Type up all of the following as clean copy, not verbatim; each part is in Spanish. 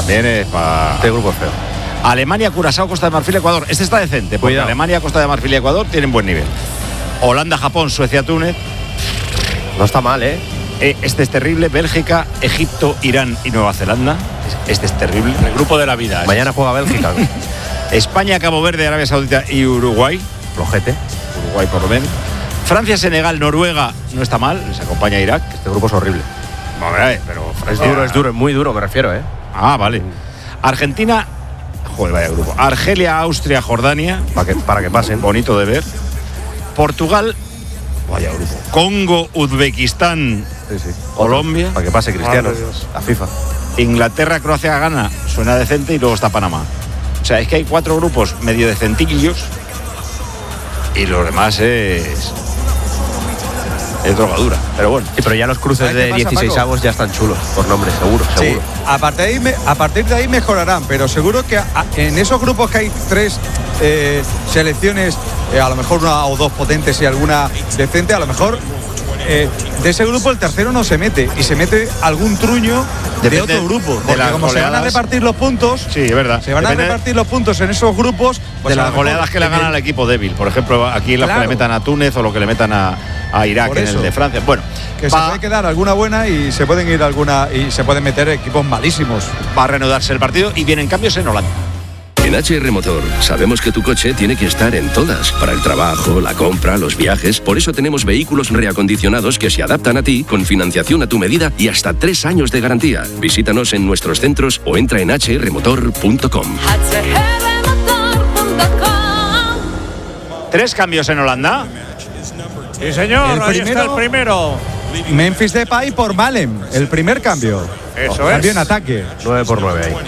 también es para... Este grupo es feo. Alemania, Curazao, Costa de Marfil, Ecuador. Este está decente, porque Alemania, Costa de Marfil y Ecuador tienen buen nivel. Holanda, Japón, Suecia, Túnez. No está mal, ¿eh? Este es terrible. Bélgica, Egipto, Irán y Nueva Zelanda. Este es terrible. El grupo de la vida. Mañana juega Bélgica. España, Cabo Verde, Arabia Saudita y Uruguay. Flojete. Uruguay por lo menos. Francia, Senegal, Noruega. No está mal. Les acompaña Irak. Este grupo es horrible. Hombre, pero es duro, es muy duro, me refiero, ¿eh? Ah, vale. Argentina. Joder, vaya grupo. Argelia, Austria, Jordania. Para que pasen. Bonito de ver. Portugal. Vaya grupo. Congo, Uzbekistán, sí. Colombia. Para que pase Cristiano. La FIFA. Inglaterra, Croacia, Ghana. Suena decente y luego está Panamá. O sea, es que hay 4 grupos medio decentillos y los demás es drogadura. Pero bueno. Sí, pero ya los cruces de 16avos ya están chulos, por nombre, seguro. Sí, a partir de ahí mejorarán, pero seguro que en esos grupos que hay 3 selecciones, a lo mejor 1 o 2 potentes y alguna decente, a lo mejor de ese grupo el tercero no se mete y se mete algún truño de otro grupo, porque como se van a repartir los puntos, sí, es verdad, se van a repartir los puntos en esos grupos, pues de las goleadas que le ganan al equipo débil, por ejemplo aquí las que le metan a Túnez o lo que le metan a Irak en el de Francia. Bueno, que se puede quedar alguna buena y se pueden ir alguna y se pueden meter equipos malísimos. Va a reanudarse el partido y vienen cambios en Holanda. En HR Motor sabemos que tu coche tiene que estar en todas, para el trabajo, la compra, los viajes. Por eso tenemos vehículos reacondicionados que se adaptan a ti, con financiación a tu medida y hasta 3 años de garantía. Visítanos en nuestros centros o entra en hrmotor.com. 3 cambios en Holanda. Sí, señor, ahí está el primero. Memphis Depay por Malen, el primer cambio. Eso cambio en ataque. 9-9 ahí.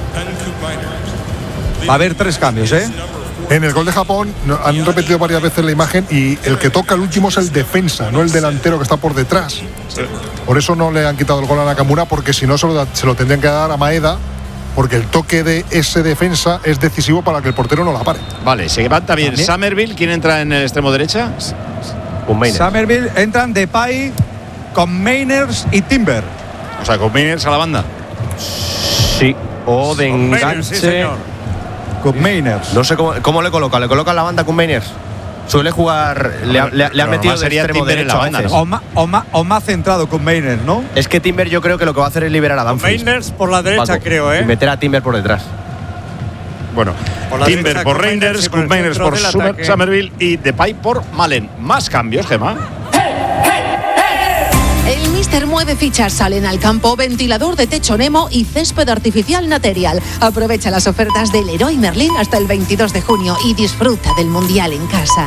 Va a haber 3 cambios, ¿eh? En el gol de Japón han repetido varias veces la imagen y el que toca el último es el defensa, no el delantero que está por detrás. Sí. Por eso no le han quitado el gol a Nakamura, porque si no se lo tendrían que dar a Maeda, porque el toque de ese defensa es decisivo para que el portero no la pare. Vale, se levanta bien Somerville. ¿Quién entra en el extremo derecha? Somerville, entran Depay con Mainers y Timber. O sea, con Mainers a la banda. Sí, o de enganche. Sí, con Mainers. No sé cómo le coloca. ¿Le coloca la banda con Mainers? Suele jugar. Le ha metido de extremo derecho en la banda, ¿no? O más centrado con Mainers, ¿no? Es que Timber yo creo que lo que va a hacer es liberar a Dumfries. Mainers por la derecha, Paco, creo, ¿eh? Y meter a Timber por detrás. Bueno, Timber por Reinders, con Mainers por Somerville y Depay por Malen. Más cambios, Gemma. El Mister mueve fichas, salen al campo, ventilador de techo Nemo y césped artificial Material. Aprovecha las ofertas del Leroy Merlin hasta el 22 de junio y disfruta del Mundial en casa.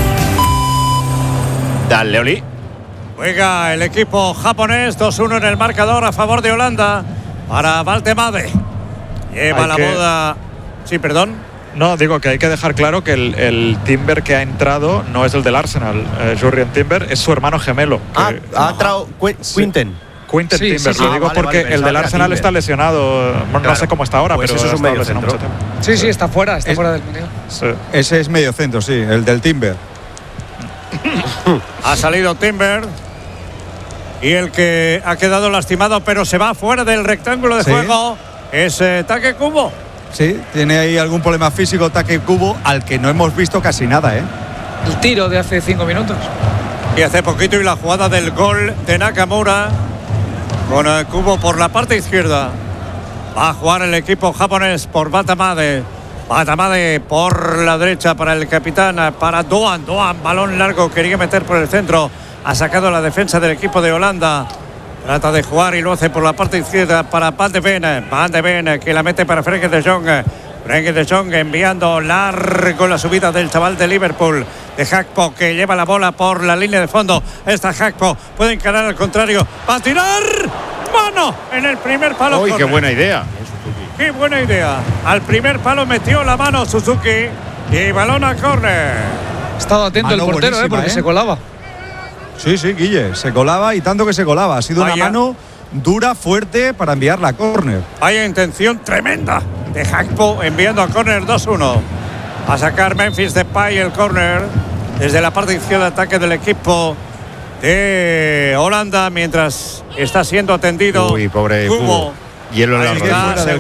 Dale, Oli. Juega el equipo japonés, 2-1 en el marcador a favor de Holanda para Valtemade. Lleva la boda. Sí, perdón. No, digo que hay que dejar claro que el Timber que ha entrado no es el del Arsenal. Jurrien Timber es su hermano gemelo. Ha entrado Quinten. Quinten Timber, lo digo porque el del Arsenal está lesionado. No sé cómo está ahora, pues pero eso es un medio centro. Sí, está fuera del mundial. Sí. Ese es medio centro, sí, el del Timber. Ha salido Timber y el que ha quedado lastimado, pero se va fuera del rectángulo de juego es Take Kubo. Sí, tiene ahí algún problema físico Take Kubo, al que no hemos visto casi nada, ¿eh? El tiro de hace 5 minutos. Y hace poquito y la jugada del gol de Nakamura con el Kubo por la parte izquierda. Va a jugar el equipo japonés por Batamade. Batamade por la derecha para el capitán, para Doan. Balón largo, quería meter por el centro. Ha sacado la defensa del equipo de Holanda. Trata de jugar y lo hace por la parte izquierda para Van de Ven, que la mete para Frenkie de Jong. Frenkie de Jong enviando largo la subida del chaval de Liverpool, de Gakpo, que lleva la bola por la línea de fondo. Está Gakpo, puede encarar al contrario. ¡Va a tirar! ¡Mano! En el primer palo. ¡Uy, qué buena idea! ¡Qué buena idea! Al primer palo metió la mano Suzuki y balón a córner. Ha estado atento el portero, porque se colaba. Sí, Guille, se colaba y tanto que se colaba. Ha sido una mano dura, fuerte para enviarla a córner. Hay intención tremenda de Gakpo enviando a córner 2-1. A sacar Memphis Depay el córner desde la parte izquierda de ataque del equipo de Holanda, mientras está siendo atendido. Uy, pobre Kubo. Hielo en la rodilla.